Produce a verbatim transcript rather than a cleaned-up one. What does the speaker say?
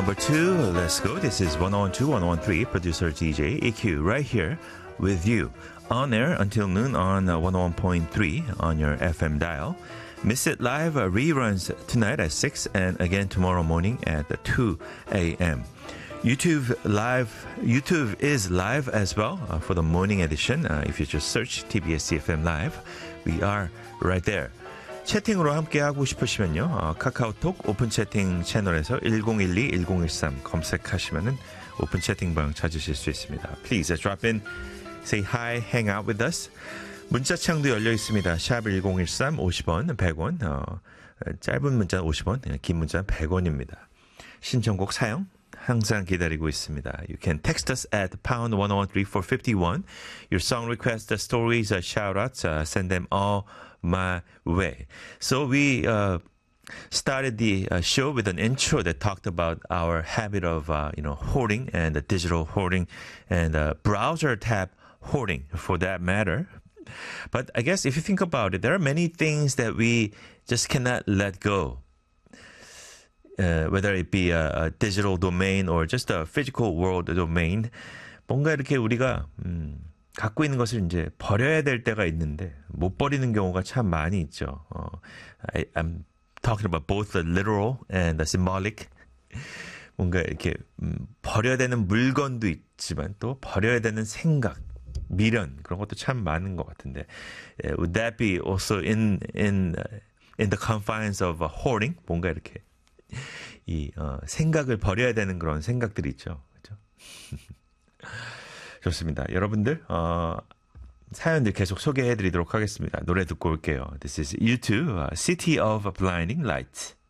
number two. Let's go. This is one oh one two, one oh one three, producer D J E Q right here with you. On air until noon on uh, one oh one point three on your F M dial. Miss It Live uh, reruns tonight at six and again tomorrow morning at two a.m. YouTube live, YouTube is live as well uh, for the morning edition. Uh, if you just search T B S C F M Live, we are right there. 채팅으로 함께하고 싶으시면요. 어, 카카오톡 오픈 채팅 채널에서 일공일이 일공일삼 검색하시면은 오픈 채팅방 찾으실 수 있습니다. Please drop in, say hi, hang out with us. 문자창도 열려 있습니다. 샵 일공일삼 오십 원, 백 원. 어, 짧은 문자는 오십 원, 긴 문자는 백 원입니다. 신청곡 사용 항상 기다리고 있습니다. You can text us at pound one oh one three for fifty-one. Your song requests, the stories, uh, shout-outs, uh, send them all my way. So we uh, started the uh, show with an intro that talked about our habit of, uh, you know, hoarding and uh, digital hoarding and uh, browser tab hoarding, for that matter. But I guess if you think about it, there are many things that we just cannot let go. Uh, whether it be a, a digital domain or just a physical world domain, 뭔가 이렇게 우리가 음, 갖고 있는 것을 이제 버려야 될 때가 있는데 못 버리는 경우가 참 많이 있죠. 어, I, I'm talking about both the literal and the symbolic. 뭔가 이렇게 음, 버려야 되는 물건도 있지만 또 버려야 되는 생각, 미련 그런 것도 참 많은 것 같은데, uh, would that be also in in uh, in the confines of uh, hoarding? 뭔가 이렇게 이 어, 생각을 버려야 되는 그런 생각들이 있죠. 그렇죠? 좋습니다. 여러분들 어, 사연들 계속 소개해드리도록 하겠습니다. 노래 듣고 올게요. This is U two, uh, City of Blinding Lights.